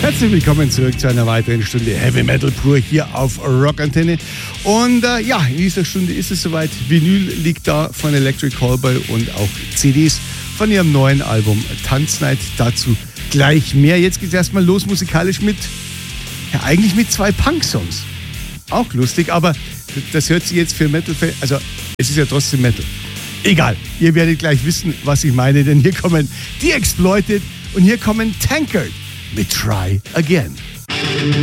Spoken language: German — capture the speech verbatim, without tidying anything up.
Herzlich willkommen zurück zu einer weiteren Stunde Heavy Metal pur hier auf Rockantenne. Und äh, ja, in dieser Stunde ist es soweit. Vinyl liegt da von Electric Callboy und auch C Ds von ihrem neuen Album Tanznight. Dazu gleich mehr. Jetzt geht's erstmal los musikalisch mit, ja eigentlich mit zwei Punk-Songs. Auch lustig, aber das hört sich jetzt für Metal-Fans, also es ist ja trotzdem Metal. Egal, ihr werdet gleich wissen, was ich meine, denn hier kommen die Exploited und hier kommen Tankard mit Try Again.